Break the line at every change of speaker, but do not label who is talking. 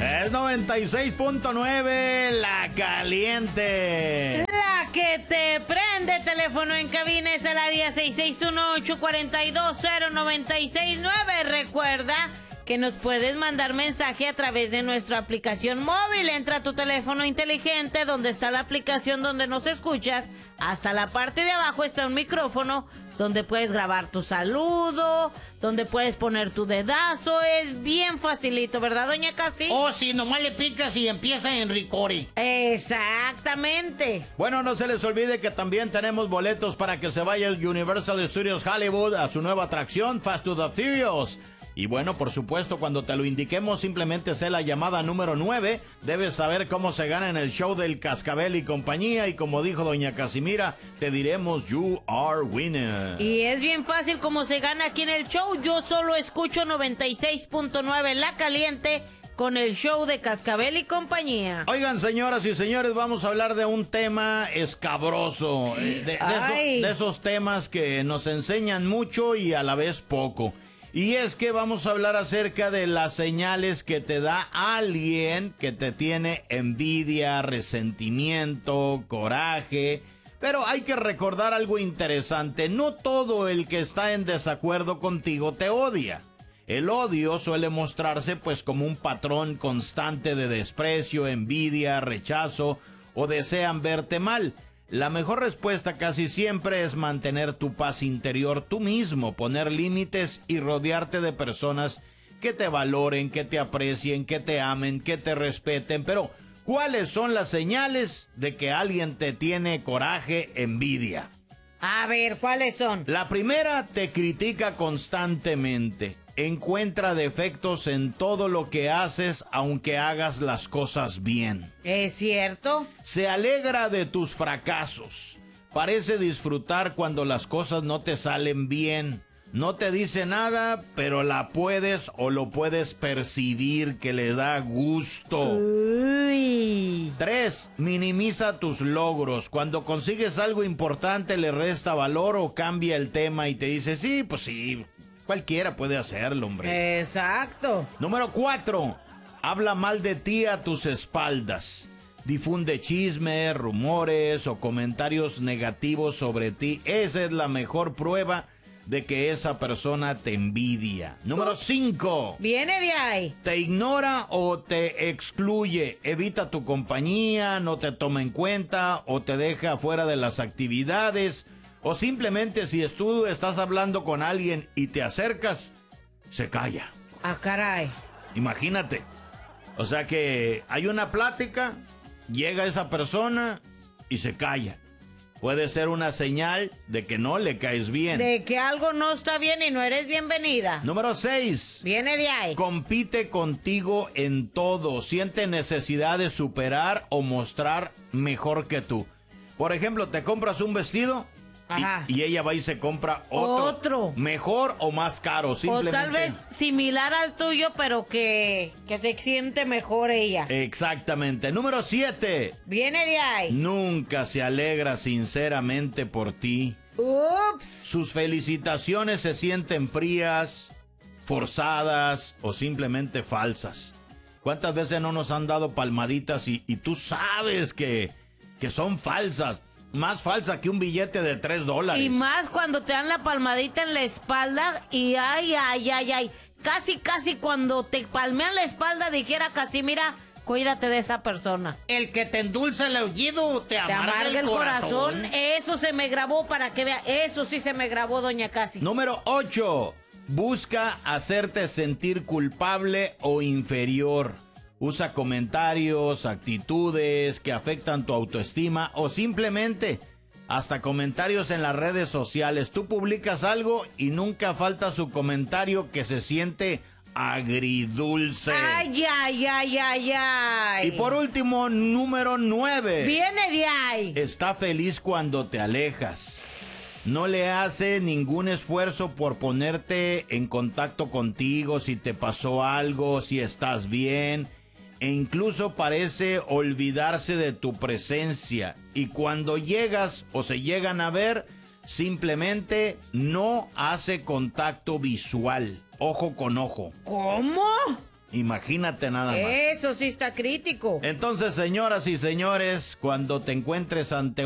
Es 96.9, La Caliente.
La que te prende. Teléfono en cabina es el área 661-842-0969. Recuerda que nos puedes mandar mensaje a través de nuestra aplicación móvil. Entra a tu teléfono inteligente donde está la aplicación donde nos escuchas. Hasta la parte de abajo está un micrófono donde puedes grabar tu saludo, donde puedes poner tu dedazo. Es bien facilito, ¿verdad, doña Casi?
Oh, sí, nomás le picas y empieza en Ricori.
Exactamente.
Bueno, no se les olvide que también tenemos boletos para que se vaya el Universal Studios Hollywood a su nueva atracción, Fast to the Furious. Y bueno, por supuesto, cuando te lo indiquemos, simplemente sé la llamada número 9. Debes saber cómo se gana en el show del Cascabel y compañía. Y como dijo doña Casimira, te diremos you are winner.
Y es bien fácil cómo se gana aquí en el show. Yo solo escucho 96.9 La Caliente con el show de Cascabel y compañía.
Oigan, señoras y señores, vamos a hablar de un tema escabroso. De esos temas que nos enseñan mucho y a la vez poco. Y es que vamos a hablar acerca de las señales que te da alguien que te tiene envidia, resentimiento, coraje. Pero hay que recordar algo interesante. No todo el que está en desacuerdo contigo te odia. El odio suele mostrarse pues como un patrón constante de desprecio, envidia, rechazo o desean verte mal. La mejor respuesta casi siempre es mantener tu paz interior tú mismo, poner límites y rodearte de personas que te valoren, que te aprecien, que te amen, que te respeten. Pero, ¿cuáles son las señales de que alguien te tiene coraje, envidia?
A ver, ¿cuáles son?
La primera, te critica constantemente. Encuentra defectos en todo lo que haces, aunque hagas las cosas bien.
¿Es cierto?
Se alegra de tus fracasos. Parece disfrutar cuando las cosas no te salen bien. No te dice nada, pero la puedes o lo puedes percibir que le da gusto.
Uy.
3. Minimiza tus logros. Cuando consigues algo importante le resta valor o cambia el tema y te dice, sí, pues sí, cualquiera puede hacerlo, hombre.
Exacto.
Número 4. Habla mal de ti a tus espaldas. Difunde chismes, rumores o comentarios negativos sobre ti. Esa es la mejor prueba de que esa persona te envidia. Número 5.
Viene de ahí.
Te ignora o te excluye. Evita tu compañía, no te toma en cuenta o te deja fuera de las actividades. O simplemente si tú estás hablando con alguien y te acercas, se calla.
Ah, caray.
Imagínate. O sea que hay una plática, llega esa persona y se calla. Puede ser una señal de que no le caes bien.
De que algo no está bien y no eres bienvenida.
Número 6.
Viene de ahí.
Compite contigo en todo. Siente necesidad de superar o mostrar mejor que tú. Por ejemplo, te compras un vestido y ella va y se compra otro. Mejor o más caro, simplemente.
O tal vez similar al tuyo, pero que se siente mejor ella.
Exactamente. Número 7.
Viene de ahí.
Nunca se alegra sinceramente por ti.
Ups.
Sus felicitaciones se sienten frías, forzadas o simplemente falsas. ¿Cuántas veces no nos han dado palmaditas y tú sabes que son falsas? Más falsa que un billete de $3.
Y más cuando te dan la palmadita en la espalda y ay. Casi cuando te palmean la espalda dijera Casimira, cuídate de esa persona.
El que te endulza el aullido te amarga el corazón.
Eso se me grabó para que vea. Eso sí se me grabó, doña Casi.
Número 8. Busca hacerte sentir culpable o inferior. Usa comentarios, actitudes que afectan tu autoestima o simplemente hasta comentarios en las redes sociales. Tú publicas algo y nunca falta su comentario que se siente agridulce.
Ay.
Y por último, número 9.
Viene de ahí.
Está feliz cuando te alejas. No le hace ningún esfuerzo por ponerte en contacto contigo si te pasó algo, si estás bien. E incluso parece olvidarse de tu presencia. Y cuando llegas o se llegan a ver, simplemente no hace contacto visual, ojo con ojo.
¿Cómo?
Imagínate nada más.
Eso sí está crítico.
Entonces, señoras y señores, cuando te encuentres ante